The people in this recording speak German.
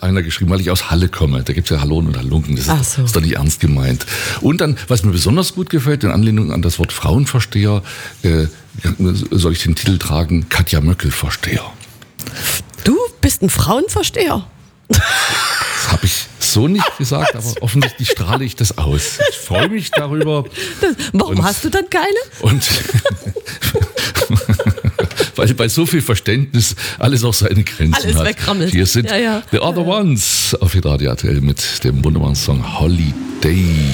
einer geschrieben, weil ich aus Halle komme. Da gibt es ja Hallonen und Halunken. Das so. ist doch nicht ernst gemeint. Und dann, was mir besonders gut gefällt, in Anlehnung an das Wort Frauenversteher, soll ich den Titel tragen, Katja Möckel-Versteher. Du bist ein Frauenversteher? Das habe ich so nicht gesagt, aber offensichtlich strahle ich das aus. Ich freue mich darüber. Warum hast du dann keine? Und weil bei so viel Verständnis alles auch seine Grenzen alles hat. wegrammelt. Hier sind The Other Ones auf Hitradio RTL mit dem wunderbaren Song Holiday.